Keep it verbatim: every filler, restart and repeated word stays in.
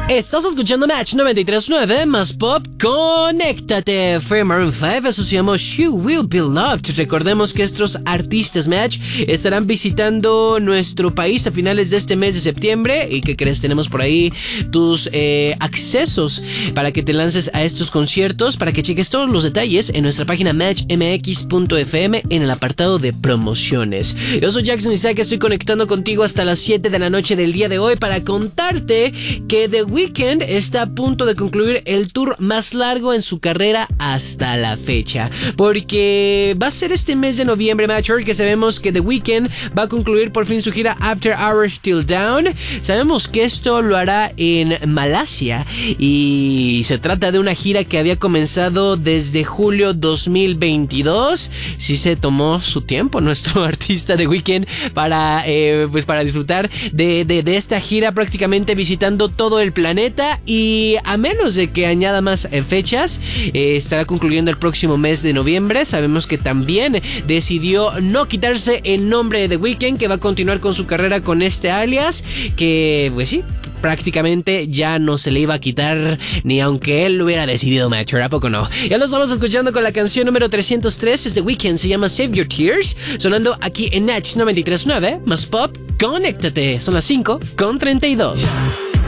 Estás escuchando Match noventa y tres punto nueve más Pop. Conéctate. Fue Maroon cinco, eso se llamó She Will Be Loved. Recordemos que estos artistas Match estarán visitando nuestro país a finales de este mes de septiembre. ¿Y qué crees? Tenemos por ahí tus eh, accesos para que te lances a estos conciertos, para que cheques todos los detalles en nuestra página match m x punto f m en el apartado de promociones. Yo soy Jackson Isaac, estoy conectando contigo hasta las siete de la noche del día de hoy para contarte que The Weeknd está a punto de concluir el tour más largo en su carrera hasta la fecha, porque va a ser este mes de noviembre, Matcher, que sabemos que The Weeknd va a concluir por fin su gira After Hours Till Dawn. Sabemos que esto lo hará en Malasia y se trata de una gira que había comenzado desde julio dos mil veintidós. Sí se tomó su tiempo nuestro artista The Weeknd para, eh, pues para disfrutar de, de, de esta gira, prácticamente visitando todo el planeta, y a menos de que añada más eh, fechas, eh, estará concluyendo el próximo mes de noviembre. Sabemos que también decidió no quitarse el nombre de The Weeknd, que va a continuar con su carrera con este alias, que pues sí, prácticamente ya no se le iba a quitar ni aunque él lo hubiera decidido, Matcher, ¿a poco no? Ya lo estamos escuchando con la canción número trescientos tres, es The Weeknd, se llama Save Your Tears, sonando aquí en Match noventa y tres punto nueve más Pop. Conéctate, son las cinco con treinta y dos.